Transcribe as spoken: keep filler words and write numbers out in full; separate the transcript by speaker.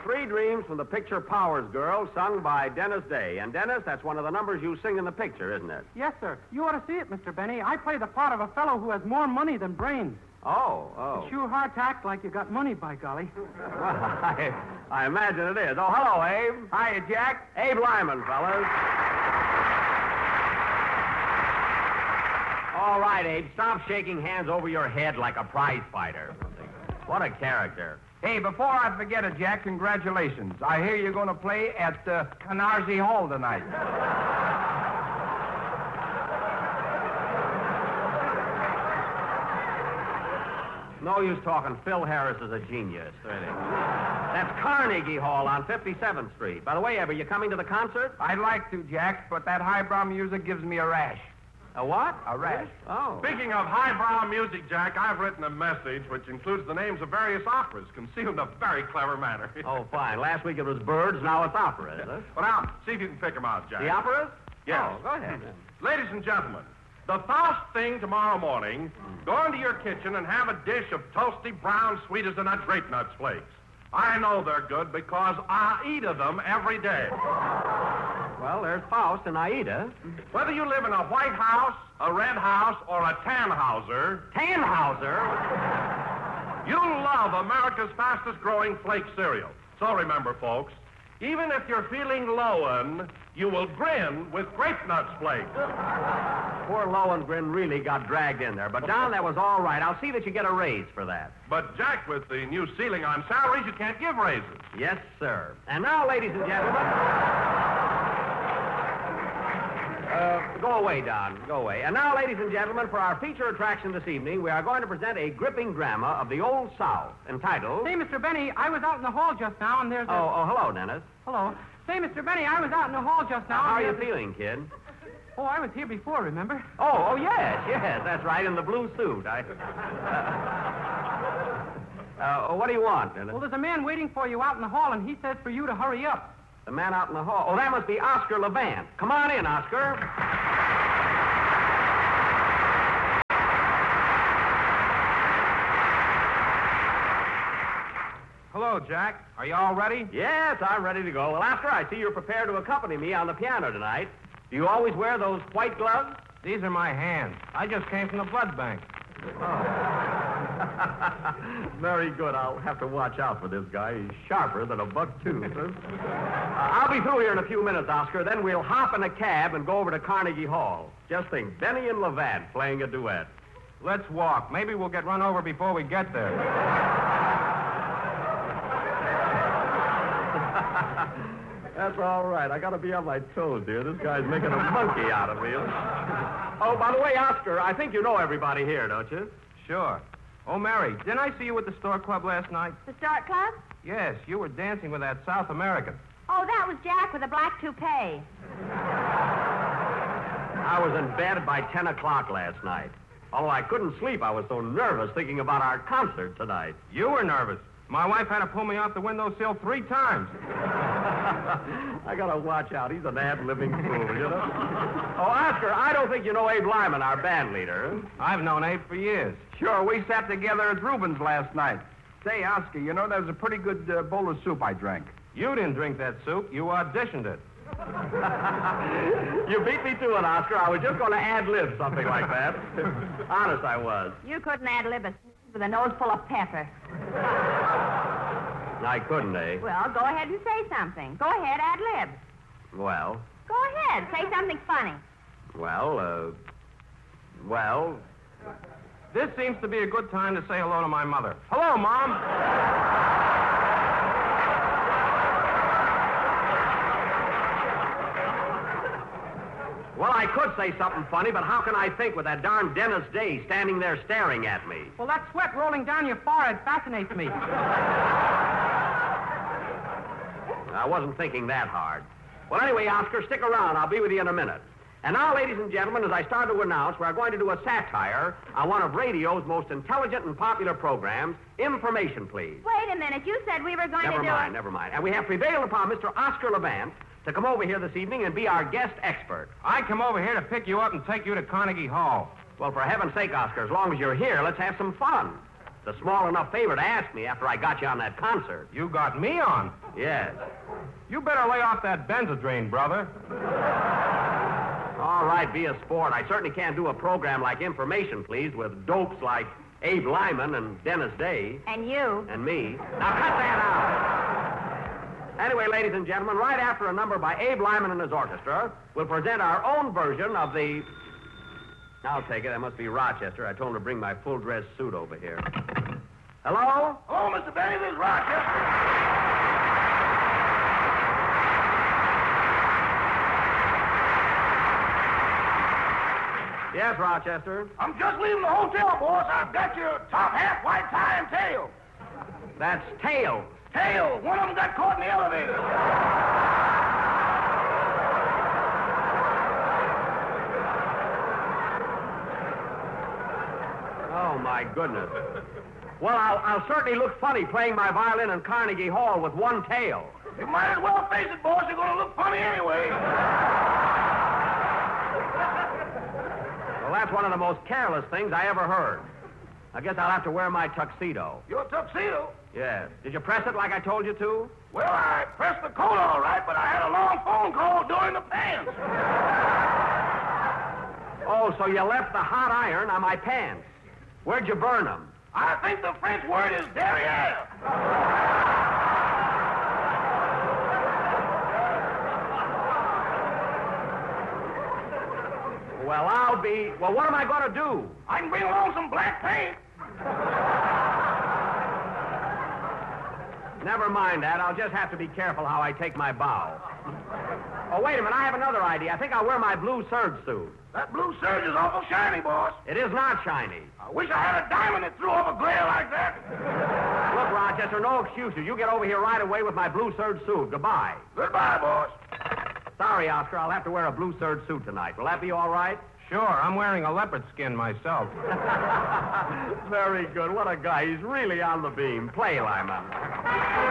Speaker 1: Three Dreams from the picture Powers Girl, sung by Dennis Day. And, Dennis, that's one of the numbers you sing in the picture, isn't it?
Speaker 2: Yes, sir. You ought to see it, Mister Benny. I play the part of a fellow who has more money than brains.
Speaker 1: Oh, oh.
Speaker 2: It's sure hard to act like you got money, by golly.
Speaker 1: Well, I, I imagine it is. Oh, hello, Abe.
Speaker 3: Hiya, Jack.
Speaker 1: Abe Lyman, fellas. All right, Abe, stop shaking hands over your head like a prize fighter. What a character.
Speaker 3: Hey, before I forget it, Jack, congratulations. I hear you're going to play at uh, Canarsie Hall tonight.
Speaker 1: No use talking. Phil Harris is a genius, really. That's Carnegie Hall on fifty-seventh Street. By the way, Abe, are you coming to the concert?
Speaker 3: I'd like to, Jack, but that highbrow music gives me a rash.
Speaker 1: A what?
Speaker 3: A rash.
Speaker 1: Oh.
Speaker 4: Speaking of highbrow music, Jack, I've written a message which includes the names of various operas, concealed in a very clever manner.
Speaker 1: Oh, fine. Last week it was birds, now it's opera, is it?
Speaker 4: Well, now, see if you can pick them out, Jack.
Speaker 1: The operas?
Speaker 4: Yes.
Speaker 1: Oh, go ahead.
Speaker 4: Ladies and gentlemen, the first thing tomorrow morning, go into your kitchen and have a dish of toasty brown sweet as a nut grape nuts flakes. I know they're good because I eat of them every day.
Speaker 1: Well, there's Faust and Aida.
Speaker 4: Whether you live in a White House, a Red House, or a Tannhauser,
Speaker 1: Tannhauser?
Speaker 4: you'll love America's fastest growing flake cereal. So remember, folks, even if you're feeling low-un, you will grin with grape nuts flakes.
Speaker 1: Poor Lohengrin really got dragged in there. But, Don, that was all right. I'll see that you get a raise for that.
Speaker 4: But, Jack, with the new ceiling on salaries, you can't give raises.
Speaker 1: Yes, sir. And now, ladies and gentlemen... Uh, go away, Don. Go away. And now, ladies and gentlemen, for our feature attraction this evening, we are going to present a gripping drama of the Old South entitled...
Speaker 2: Say, Mister Benny, I was out in the hall just now, and there's a...
Speaker 1: Oh, oh, hello, Dennis.
Speaker 2: Hello. Say, Mister Benny, I was out in the hall just now.
Speaker 1: How are
Speaker 2: and
Speaker 1: you
Speaker 2: there's a-
Speaker 1: feeling, kid?
Speaker 2: Oh, I was here before, remember?
Speaker 1: Oh, oh, yes, yes, that's right, in the blue suit. I... Uh, uh, what do you want, Dennis?
Speaker 2: Well, there's a man waiting for you out in the hall, and he says for you to hurry up.
Speaker 1: The man out in the hall. Oh, that must be Oscar Levant. Come on in, Oscar.
Speaker 3: Hello, Jack. Are you all ready?
Speaker 1: Yes, I'm ready to go. Well, Oscar, I see you're prepared to accompany me on the piano tonight. Do you always wear those white gloves?
Speaker 3: These are my hands. I just came from the blood bank.
Speaker 1: Very good. I'll have to watch out for this guy. He's sharper than a buck tooth. uh, I'll be through here in a few minutes, Oscar. Then we'll hop in a cab and go over to Carnegie Hall. Just think, Benny and Levant playing a duet.
Speaker 3: Let's walk. Maybe we'll get run over before we get there.
Speaker 1: That's all right. I got to be on my toes, dear. This guy's making a monkey out of me. Oh, by the way, Oscar, I think you know everybody here, don't you?
Speaker 3: Sure. Oh, Mary, didn't I see you at the Store Club last night?
Speaker 5: The Start Club?
Speaker 3: Yes, you were dancing with that South American.
Speaker 5: Oh, that was Jack with a black toupee.
Speaker 1: I was in bed by ten o'clock last night. Although I couldn't sleep, I was so nervous thinking about our concert tonight.
Speaker 3: You were nervous. My wife had to pull me off the windowsill three times.
Speaker 1: I gotta watch out. He's an ad-libbing fool, you know? Oh, Oscar, I don't think you know Abe Lyman, our band leader.
Speaker 3: I've known Abe for years.
Speaker 6: Sure, we sat together at Rubens last night. Say, Oscar, you know, there was a pretty good uh, bowl of soup I drank.
Speaker 3: You didn't drink that soup. You auditioned it.
Speaker 1: You beat me to it, Oscar. I was just going to ad-lib something like that. Honest, I was.
Speaker 5: You couldn't ad-lib a with a nose full of pepper.
Speaker 1: I couldn't, eh?
Speaker 5: Well, go ahead and say something. Go ahead, ad-lib.
Speaker 1: Well,
Speaker 5: Go ahead. Say something funny.
Speaker 1: well, uh... Well...
Speaker 3: This seems to be a good time to say hello to my mother. Hello, Mom.
Speaker 1: Well, I could say something funny, but how can I think with that darn Dennis Day standing there staring at me?
Speaker 2: Well, that sweat rolling down your forehead fascinates me.
Speaker 1: I wasn't thinking that hard. Well, anyway, Oscar, stick around. I'll be with you in a minute. And now, ladies and gentlemen, as I start to announce, we're going to do a satire on one of radio's most intelligent and popular programs, Information Please.
Speaker 5: Wait a minute. You said we were going
Speaker 1: Never
Speaker 5: to do
Speaker 1: mind,
Speaker 5: it.
Speaker 1: never mind. And we have prevailed upon Mister Oscar Levant to come over here this evening and be our guest expert.
Speaker 3: I come over here to pick you up and take you to Carnegie Hall.
Speaker 1: Well, for heaven's sake, Oscar, as long as you're here, let's have some fun. It's a small enough favor to ask me after I got you on that concert.
Speaker 4: You got me on.
Speaker 1: Yes.
Speaker 4: You better lay off that Benzadrain, brother.
Speaker 1: All right, be a sport. I certainly can't do a program like Information, Please, with dopes like Abe Lyman and Dennis Day.
Speaker 5: And you.
Speaker 1: And me. Now cut that out. Anyway, ladies and gentlemen, right after a number by Abe Lyman and his orchestra, we'll present our own version of the... I'll take it. That must be Rochester. I told him to bring my full-dress suit over here. Hello?
Speaker 7: Oh, Mister Benny, this is Rochester.
Speaker 1: Yes, Rochester.
Speaker 7: I'm just leaving the hotel, boss. I've got your top hat, white tie, and tail.
Speaker 1: That's Tails.
Speaker 7: Tail. One of them got caught in the elevator.
Speaker 1: Oh, my goodness. Well, I'll, I'll certainly look funny playing my violin in Carnegie Hall with one tail.
Speaker 7: You might as well face it, boss. You're going to look funny anyway.
Speaker 1: Well, that's one of the most careless things I ever heard. I guess I'll have to wear my tuxedo.
Speaker 7: Your tuxedo?
Speaker 1: Yes. Did you press it like I told you to?
Speaker 7: Well, I pressed the coat all right, but I had a long phone call during the pants.
Speaker 1: Oh, so you left the hot iron on my pants. Where'd you burn them?
Speaker 7: I think the French word is derriere.
Speaker 1: Well, I'll be... Well, what am I going to do?
Speaker 7: I can bring along some black paint.
Speaker 1: Never mind that. I'll just have to be careful how I take my bow. Oh, wait a minute. I have another idea. I think I'll wear my blue serge suit.
Speaker 7: That blue serge is awful shiny, boss.
Speaker 1: It is not shiny.
Speaker 7: I wish I had a diamond that threw off a glare like that.
Speaker 1: Look, Rochester, no excuses. You get over here right away with my blue serge suit. Goodbye.
Speaker 7: Goodbye, boss.
Speaker 1: Sorry, Oscar. I'll have to wear a blue serge suit tonight. Will that be all right?
Speaker 4: Sure, I'm wearing a leopard skin myself.
Speaker 1: Very good. What a guy. He's really on the beam. Play, Lyman.